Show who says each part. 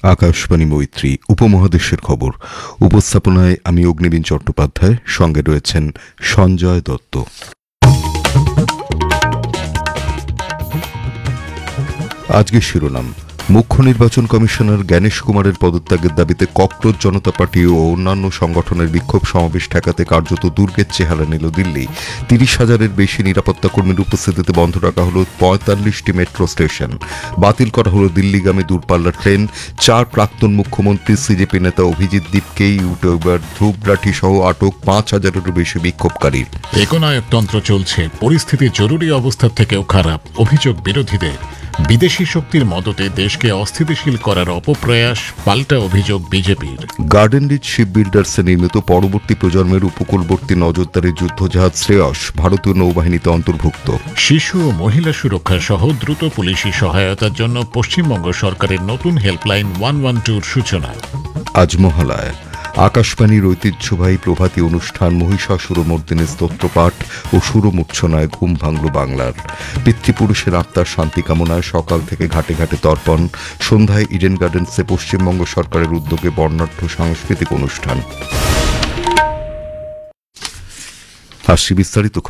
Speaker 1: আকাশবাণী মৈত্রী উপমহাদেশের খবর উপস্থাপনায় আমি অগ্নিবীণ চট্টোপাধ্যায়, সঙ্গে রয়েছেন সঞ্জয় দত্ত। আজকের শিরোনাম: মুখ্য নির্বাচন কমিশনার জ্ঞানেশ কুমারের পদত্যাগের দাবিতে ককরোচ জনতা পার্টি ও অন্যান্য সংগঠনের বিক্ষোভ সমাবেশ ঠেকাতে কার্যত দুর্গের চেহারা নিল দিল্লি। ৩০,০০০-এর বেশি নিরাপত্তা কর্মীর উপস্থিতিতে বন্ধ রাখা হল ৪৫টি মেট্রো স্টেশন। বাতিল করা হল দিল্লিগামী দূরপাল্লার ট্রেন। ৪ প্রাক্তন মুখ্যমন্ত্রী সিজেপি নেতা অভিজিৎ দীপকে ইউটিউবার ধ্রুব রাঠি সহ আটক ৫,০০০-এরও বেশি বিক্ষোভকারী।
Speaker 2: একনায়কতন্ত্র চলছে, পরিস্থিতি জরুরি অবস্থার থেকেও খারাপ, অভিযোগ বিরোধীদের। বিদেশি শক্তির মদতে দেশকে অস্থিতিশীল করার অপপ্রয়াস, পাল্টা অভিযোগ বিজেপির।
Speaker 1: গার্ডেন রিচ শিপ বিল্ডার্সে নির্মিত পরবর্তী প্রজন্মের উপকূলবর্তী নজরদারি যুদ্ধজাহাজ শ্রেয়স ভারতীয় নৌবাহিনীতে অন্তর্ভুক্ত।
Speaker 2: শিশু ও মহিলা সুরক্ষা সহ দ্রুত পুলিশি সহায়তার জন্য পশ্চিমবঙ্গ সরকারের নতুন হেল্পলাইন 112-র সূচনা।
Speaker 1: আজ মহালয়া। আকাশবাণীর ঐতিহ্যবাহী প্রভাতী অনুষ্ঠান মহিষাসুরমর্দিনী স্তোত্রপাঠ ও সুরমূর্ছনায় ঘুম ভাঙল বাংলার। পিতৃপুরুষের আত্মার শান্তি কামনায় সকাল থেকে ঘাটে ঘাটে তর্পণ। সন্ধ্যায় ইডেন গার্ডেন্সে পশ্চিমবঙ্গ সরকারের উদ্যোগে বর্ণাঢ্য সাংস্কৃতিক অনুষ্ঠান। আসছি বিস্তারিত